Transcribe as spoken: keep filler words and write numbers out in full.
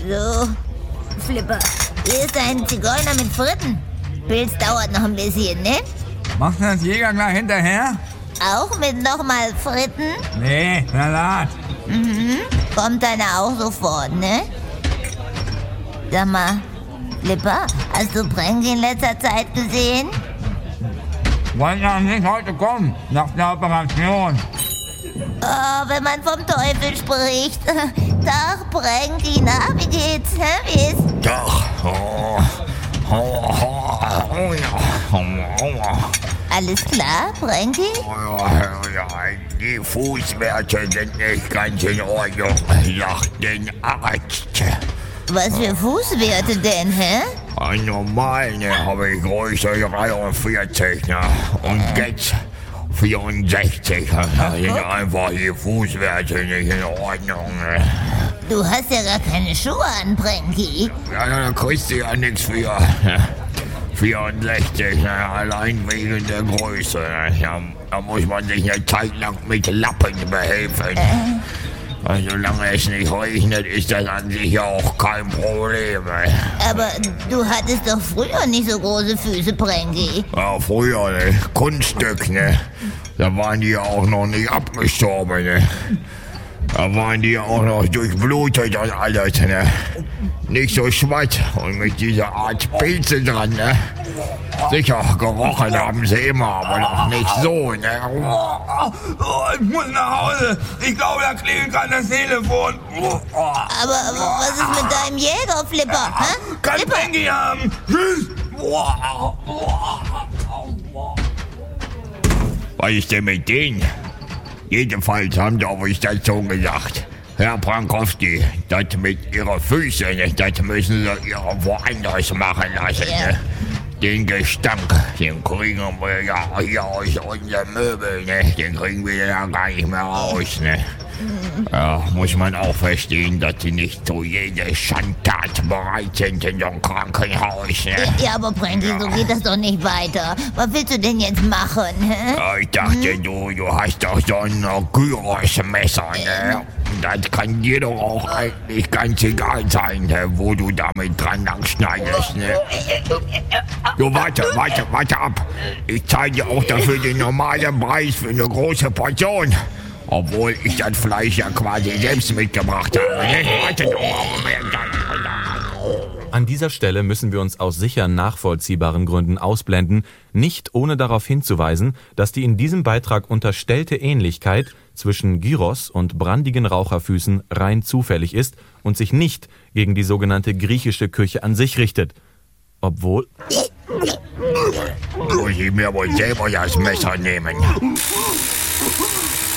So, Flipper, hier ist ein Zigeuner mit Fritten. Pilz dauert noch ein bisschen, ne? Machst du das Jäger gleich hinterher? Auch mit nochmal Fritten? Nee, Salat. Mhm, kommt deine auch sofort, ne? Sag mal, Flipper, hast du Pranky in letzter Zeit gesehen? Wollte er nicht heute kommen, nach der Operation. Oh, wenn man vom Teufel spricht. Tag, Pranky, na, wie geht's? Hä? Wie ist? Doch. Oh. Oh, oh, oh, ja. Oh, oh. Alles klar, Pranky? Oh, ja, die Fußwerte sind nicht ganz in Ordnung, sagt den Arzt. Was für Fußwerte denn, hä? Ein normal, ne, habe ich Größe dreiundvierzig, ne, und jetzt vierundsechzig. Da sind einfach die Fußwerte nicht in Ordnung, ne. Du hast ja gar keine Schuhe an, Pranky. Ja, da kriegst du ja nichts für. vierundsechzig, ne, allein wegen der Größe. Ne. Ja, da muss man sich eine Zeit lang mit Lappen behelfen. Äh. Also, solange es nicht regnet, ist das an sich ja auch kein Problem. Ne. Aber du hattest doch früher nicht so große Füße, Pranky. Ja, früher, ne, Kunststück, ne. Da waren die ja auch noch nicht abgestorben, ne. Da waren die ja auch noch durchblutet und alles, ne. Nicht so schwatt und mit dieser Art Pilze dran, ne. Sicher, gerochen haben sie immer, aber noch nicht so, ne. Oh, oh, ich muss nach Hause. Ich glaube, da klingelt gerade das Telefon. Oh, oh. Aber, aber was ist mit deinem Jäger, Flipper? Hä? Kann Flipper? Pranky haben. Tschüss. Was ist denn mit denen? Jedenfalls haben die euch das so gesagt. Herr Prankowski, das mit ihren Füßen, das müssen sie irgendwo anders machen lassen. Ja. Ne? Den Gestank, den kriegen wir ja hier aus unseren Möbeln, ne? Den kriegen wir ja gar nicht mehr raus. Ne? Ja, muss man auch verstehen, dass sie nicht zu jeder Schandtat bereit sind in so einem Krankenhaus. Ne? Ja, aber Pranky, so geht das doch nicht weiter. Was willst du denn jetzt machen, hä? Ja, ich dachte, du, du hast doch so ein Gyros-Messer, ne? Das kann dir doch auch eigentlich ganz egal sein, ne? Wo du damit dran lang schneidest, ne? Du, warte, warte, warte ab. Ich zahle dir auch dafür den normalen Preis für eine große Portion. Obwohl ich das Fleisch ja quasi selbst mitgebracht habe, ne? Warte doch mal. An dieser Stelle müssen wir uns aus sicher nachvollziehbaren Gründen ausblenden, nicht ohne darauf hinzuweisen, dass die in diesem Beitrag unterstellte Ähnlichkeit zwischen Gyros und brandigen Raucherfüßen rein zufällig ist und sich nicht gegen die sogenannte griechische Küche an sich richtet. Obwohl... Muss ich mir wohl selber das Messer nehmen.